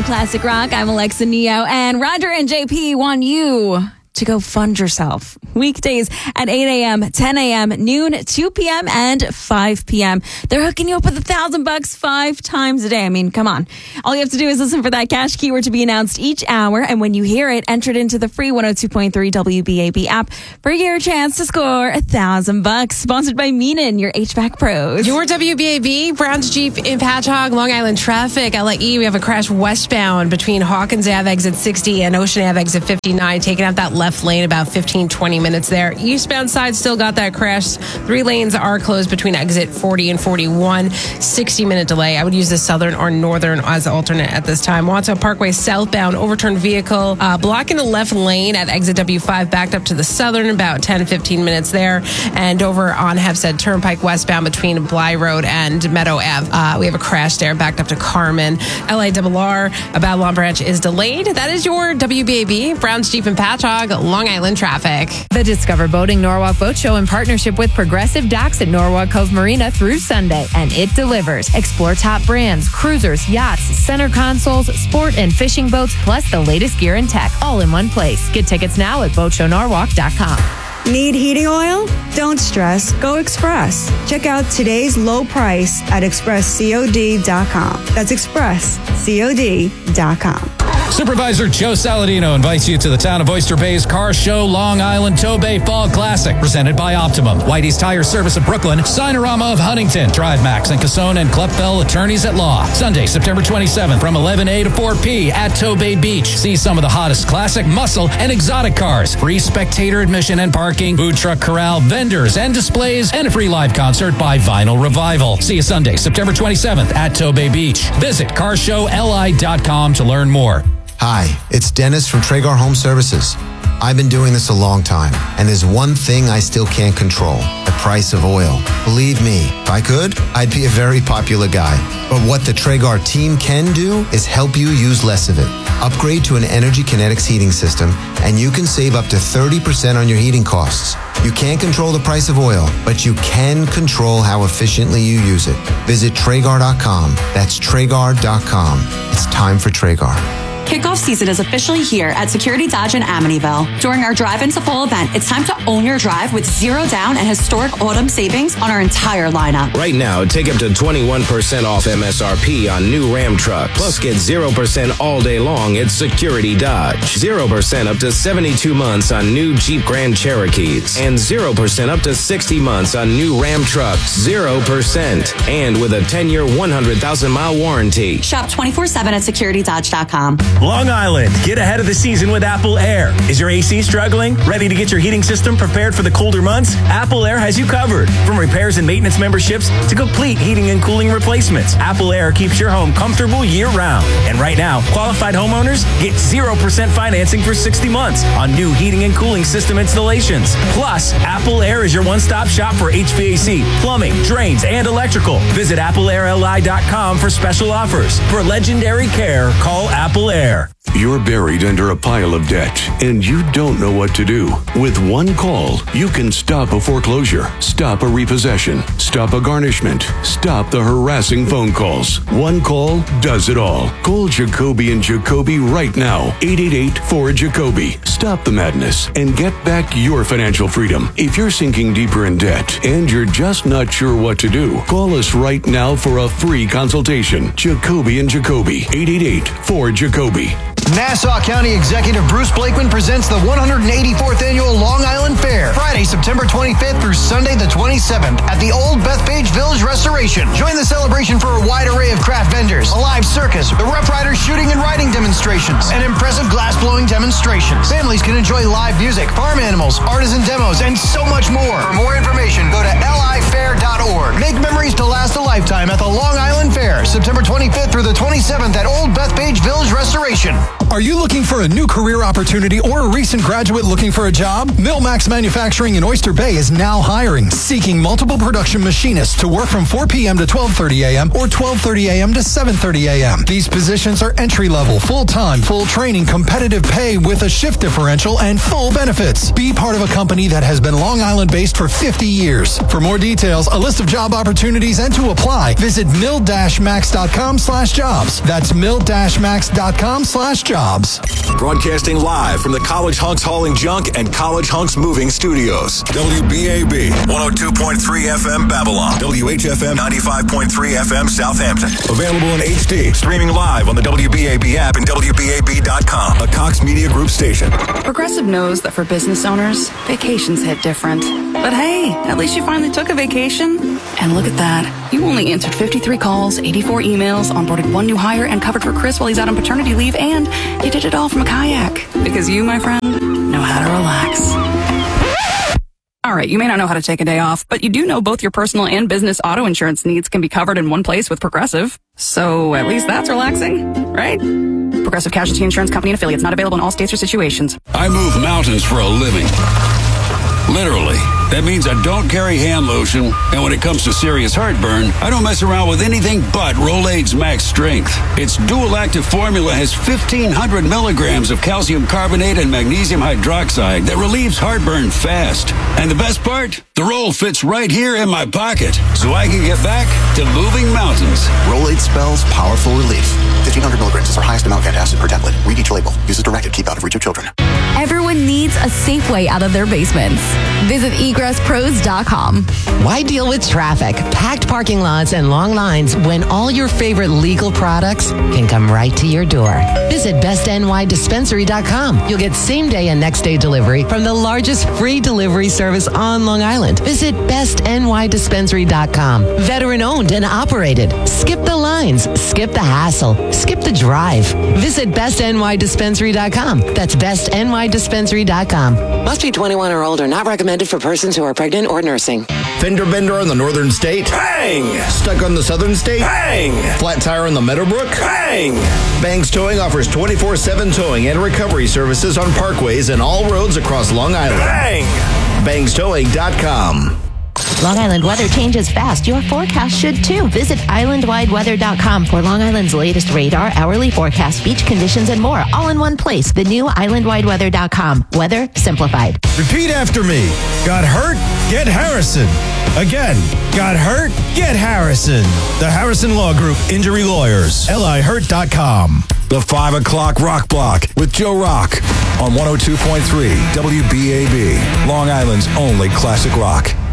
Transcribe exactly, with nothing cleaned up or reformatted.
Classic Rock. I'm Alexa Neo, and Roger and J P want you to go fund yourself. Weekdays at eight a.m., ten a.m., noon, two p.m., and five p.m. They're hooking you up with a thousand bucks five times a day. I mean, come on. All you have to do is listen for that cash keyword to be announced each hour, and when you hear it, enter it into the free one oh two point three W B A B app for your chance to score a thousand bucks. Sponsored by Meenan, your H V A C pros. Your W B A B, Browns Jeep in Patchogue, Long Island traffic, L A E. We have a crash westbound between Hawkins Ave exit sixty and Ocean Ave exit fifty-nine, taking out that left lane about fifteen, twenty minutes there. Eastbound side still got that crash. Three lanes are closed between exit forty and forty-one. sixty minute delay. I would use the southern or northern as alternate at this time. Watson Parkway southbound, overturned vehicle uh, blocking the left lane at exit W five, backed up to the southern, about ten, fifteen minutes there. And over on Hempstead Turnpike westbound between Bly Road and Meadow Ave. Uh, we have a crash there, backed up to Carmen. L A R R, a Babylon branch is delayed. That is your W B A B, Browns Jeep and Patchogue, Long Island traffic. The Discover Boating Norwalk Boat Show in partnership with Progressive Docks at Norwalk Cove Marina through Sunday, and it delivers. Explore top brands, cruisers, yachts, center consoles, sport and fishing boats, plus the latest gear and tech, all in one place. Get tickets now at boat show norwalk dot com. Need heating oil? Don't stress. Go Express. Check out today's low price at express cod dot com. That's express cod dot com. Supervisor Joe Saladino invites you to the Town of Oyster Bay's Car Show Long Island Tow Bay Fall Classic, presented by Optimum, Whitey's Tire Service of Brooklyn, Sinorama of Huntington, Drive Max and Casone, and Klepfel Attorneys at Law. Sunday, September twenty-seventh from eleven a to four p at Tow Bay Beach. See some of the hottest classic, muscle, and exotic cars. Free spectator admission and parking, food truck corral, vendors, and displays, and a free live concert by Vinyl Revival. See you Sunday, September twenty-seventh at Tow Bay Beach. Visit car show l i dot com to learn more. Hi, it's Dennis from Traeger Home Services. I've been doing this a long time, and there's one thing I still can't control, the price of oil. Believe me, if I could, I'd be a very popular guy. But what the Traeger team can do is help you use less of it. Upgrade to an Energy Kinetics heating system, and you can save up to thirty percent on your heating costs. You can't control the price of oil, but you can control how efficiently you use it. Visit Traeger dot com. That's Traeger dot com. It's time for Traeger. Kickoff season is officially here at Security Dodge in Amityville. During our Drive Into Fall event, it's time to own your drive with zero down and historic autumn savings on our entire lineup. Right now, take up to twenty-one percent off M S R P on new Ram trucks. Plus, get zero percent all day long at Security Dodge. zero percent up to seventy-two months on new Jeep Grand Cherokees. And zero percent up to sixty months on new Ram trucks. zero percent. And with a ten-year, one hundred thousand mile warranty. Shop twenty-four seven at security dodge dot com. Long Island, get ahead of the season with Apple Air. Is your A C struggling? Ready to get your heating system prepared for the colder months? Apple Air has you covered. From repairs and maintenance memberships to complete heating and cooling replacements, Apple Air keeps your home comfortable year-round. And right now, qualified homeowners get zero percent financing for sixty months on new heating and cooling system installations. Plus, Apple Air is your one-stop shop for H V A C, plumbing, drains, and electrical. Visit apple air l i dot com for special offers. For legendary care, call Apple Air. You're buried under a pile of debt, and you don't know what to do. With one call, you can stop a foreclosure, stop a repossession, stop a garnishment, stop the harassing phone calls. One call does it all. Call Jacoby and Jacoby right now. eight eight eight, four, Jacoby. Stop the madness and get back your financial freedom. If you're sinking deeper in debt and you're just not sure what to do, call us right now for a free consultation. Jacoby and Jacoby. eight eight eight, four, Jacoby. Nassau County Executive Bruce Blakeman presents the one hundred eighty-fourth Annual Long Island Fair, Friday, September twenty-fifth through Sunday the twenty-seventh at the Old Bethpage Village Restoration. Join the celebration for a wide array of craft vendors, a live circus, the Rough Riders shooting and riding demonstrations, and impressive glass-blowing demonstrations. Families can enjoy live music, farm animals, artisan demos, and so much more. For more information, go to l i fair dot org. Make memories to last a lifetime at the Long Island Fair, September twenty-fifth through the twenty-seventh at Old Bethpage Village Restoration. Are you looking for a new career opportunity or a recent graduate looking for a job? Millmax Manufacturing in Oyster Bay is now hiring, seeking multiple production machinists to work from four p.m. to twelve thirty a.m. or twelve thirty a.m. to seven thirty a.m. These positions are entry-level, full-time, full training, competitive pay with a shift differential and full benefits. Be part of a company that has been Long Island-based for fifty years. For more details, a list of job opportunities, and to apply, visit mill dash max dot com slash jobs. That's mill dash max dot com slash jobs. Broadcasting live from the College Hunks Hauling Junk and College Hunks Moving Studios. W B A B one oh two point three F M Babylon. W H F M ninety-five point three F M Southampton. Available in H D. Streaming live on the W B A B app and W B A B dot com. A Cox Media Group station. Progressive knows that for business owners, vacations hit different. But hey, at least you finally took a vacation. And look at that. You only answered fifty-three calls, eighty-four emails, onboarded one new hire, and covered for Chris while he's out on paternity leave, and you did it all from a kayak. Because you, my friend, know how to relax. All right, you may not know how to take a day off, but you do know both your personal and business auto insurance needs can be covered in one place with Progressive. So at least that's relaxing, right? Progressive Casualty Insurance Company and affiliates, not available in all states or situations. I move mountains for a living. Literally. That means I don't carry hand lotion, and when it comes to serious heartburn, I don't mess around with anything but Rolaids Max Strength. Its dual-active formula has fifteen hundred milligrams of calcium carbonate and magnesium hydroxide that relieves heartburn fast. And the best part? The roll fits right here in my pocket, so I can get back to moving mountains. Rolaids spells powerful relief. fifteen hundred milligrams is our highest amount of antacid per tablet. Read each label. Use as directed. Keep out of reach of children. Everyone needs a safe way out of their basements. Visit egress pros dot com. Why deal with traffic, packed parking lots, and long lines when all your favorite legal products can come right to your door? Visit best N Y dispensary dot com. You'll get same-day and next-day delivery from the largest free delivery service on Long Island. Visit best N Y dispensary dot com. Veteran-owned and operated. Skip the lines. Skip the hassle. Skip the drive. Visit best N Y dispensary dot com. That's best N Y dispensary dot com. Must be twenty-one or older. Not recommended for persons who are pregnant or nursing. Fender bender on the northern state? Bang! Stuck on the southern state? Bang! Flat tire on the Meadowbrook? Bang! Bangs Towing offers twenty-four seven towing and recovery services on parkways and all roads across Long Island. Bang! bangs towing dot com. Long Island weather changes fast. Your forecast should too. Visit island wide weather dot com for Long Island's latest radar, hourly forecast, beach conditions, and more, all in one place. The new island wide weather dot com. Weather simplified. Repeat after me. Got hurt? Get Harrison. Again. Got hurt? Get Harrison. The Harrison Law Group Injury Lawyers. L I hurt dot com. The five o'clock Rock Block with Joe Rock on one oh two point three W B A B, Long Island's only classic rock.